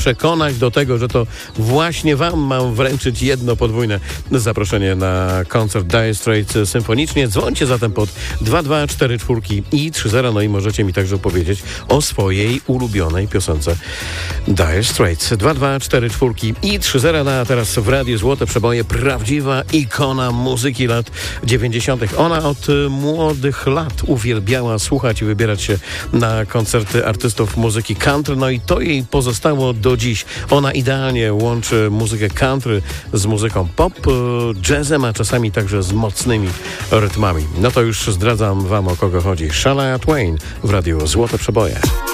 przekonać do tego, że to właśnie wam mam wręczyć jedno podwójne zaproszenie na koncert Dire Straits symfonicznie. Dzwońcie zatem pod 2244 i 30, no i możecie mi także opowiedzieć o swojej ulubionej piosence Dire Straits. 2244 i 30, a teraz w Radiu Złote Przeboje prawdziwa ikona muzyki lat 90. Ona od młodych lat uwielbiała słuchać i wybierać się na koncerty artystów muzyki country, no i to jej pozostało do dziś. Ona idealnie łączy muzykę country z muzyką pop, jazzem, a czasami także z mocnymi rytmami. No to już zdradzam wam, o kogo chodzi. Shania Twain w Radiu Złote Przeboje.